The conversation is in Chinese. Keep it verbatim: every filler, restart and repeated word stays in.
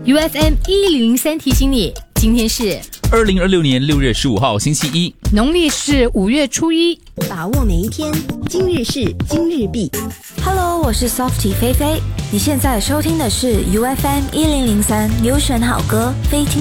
U F M 一零零三提醒你，今天是二零二六年六月十五号星期一， 农历是五月初一， 把握每一天，今日事今日毕。 Hello， 我是 Softie 菲菲，你现在收听的是 U F M 一零零三优选好歌非听